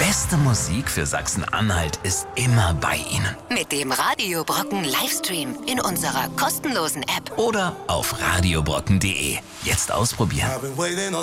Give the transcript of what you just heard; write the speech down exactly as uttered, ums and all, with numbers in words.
beste Musik für Sachsen-Anhalt ist immer bei Ihnen. Mit dem Radio Brocken Livestream in unserer kostenlosen App. Oder auf radiobrocken punkt de. Jetzt ausprobieren.